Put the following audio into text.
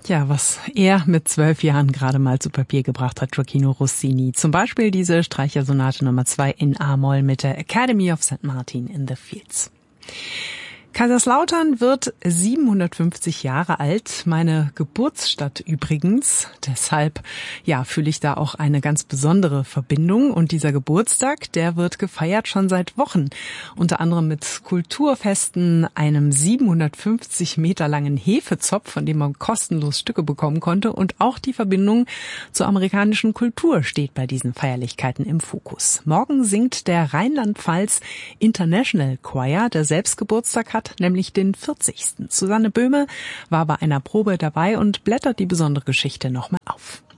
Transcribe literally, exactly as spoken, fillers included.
Ja, was er mit zwölf Jahren gerade mal zu Papier gebracht hat, Gioachino Rossini. Zum Beispiel diese Streichersonate Nummer zwei in A-Moll mit der Academy of Saint Martin in the Fields. Kaiserslautern wird siebenhundertfünfzig Jahre alt, meine Geburtsstadt übrigens. Deshalb, ja, fühle ich da auch eine ganz besondere Verbindung. Und dieser Geburtstag, der wird gefeiert schon seit Wochen. Unter anderem mit Kulturfesten, einem siebenhundertfünfzig Meter langen Hefezopf, von dem man kostenlos Stücke bekommen konnte. Und auch die Verbindung zur amerikanischen Kultur steht bei diesen Feierlichkeiten im Fokus. Morgen singt der Rheinland-Pfalz International Choir, der selbst Geburtstag hat, nämlich den vierzigsten Susanne Böhme war bei einer Probe dabei und blättert die besondere Geschichte nochmal auf.